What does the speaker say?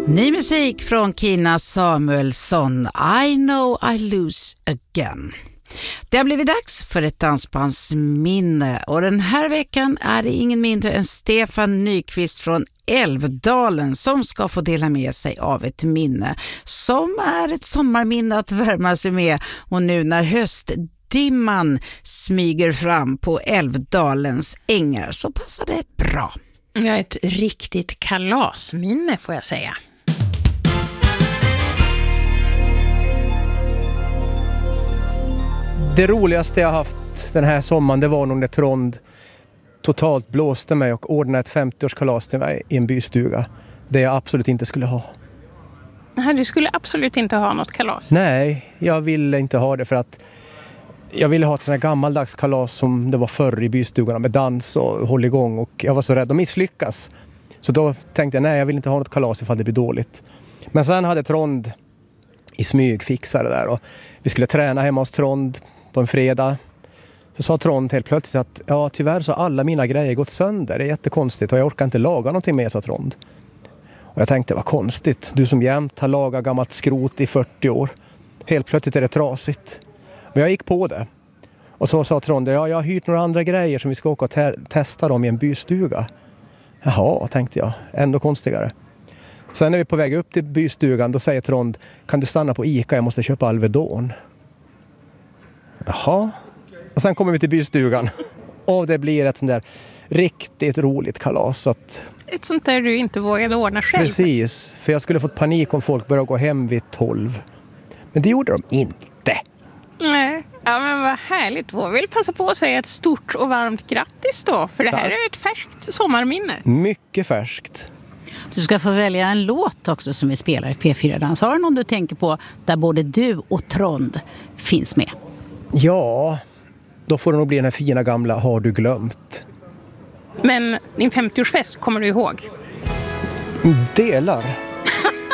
Ny musik från Kina Samuelsson, I know I lose again. Det har blivit dags för ett dansbandsminne och den här veckan är det ingen mindre än Stefan Nyqvist från Älvdalen som ska få dela med sig av ett minne som är ett sommarminne att värma sig med. Och nu när höstdimman smyger fram på Älvdalens ängar så passar det bra. Ja, ett riktigt kalasminne får jag säga. Det roligaste jag haft den här sommaren, det var nog när Trond totalt blåste mig och ordnade ett 50-årskalas till mig i en bystuga. Det jag absolut inte skulle ha. Nej, du skulle absolut inte ha något kalas? Nej, jag ville inte ha det för att jag ville ha ett sån här gammaldags kalas som det var förr i bystugorna med dans och håll igång, och jag var så rädd att misslyckas. Så då tänkte jag, nej, jag vill inte ha något kalas ifall det blir dåligt. Men sen hade Trond i smyg fixat det där och vi skulle träna hemma hos Trond på en fredag. Så sa Trond helt plötsligt att ja, tyvärr så har alla mina grejer gått sönder. Det är jättekonstigt och jag orkar inte laga någonting mer, sa Trond. Och jag tänkte, vad konstigt. Du som jämt har lagat gammalt skrot i 40 år. Helt plötsligt är det trasigt. Men jag gick på det. Och så sa Trond, ja, jag har hyrt några andra grejer som vi ska åka och testa dem i en bystuga. Jaha, tänkte jag. Ändå konstigare. Sen är vi på väg upp till bystugan, då säger Trond, kan du stanna på Ica, jag måste köpa Alvedon. Jaha. Och sen kommer vi till bystugan. Och det blir ett sånt där riktigt roligt kalas. Så att... Ett sånt där du inte vågade ordna själv. Precis, för jag skulle fått panik om folk började gå hem vid 12. Men det gjorde de inte. Nej, ja, men vad härligt. Jag vill passa på att säga ett stort och varmt grattis då. För det här är ett färskt sommarminne. Mycket färskt. Du ska få välja en låt också som vi spelar i P4-dans. Har du någon du tänker på där både du och Trond finns med? Ja, då får det nog bli den här fina gamla Har du glömt? Men din 50-årsfest kommer du ihåg? Delar.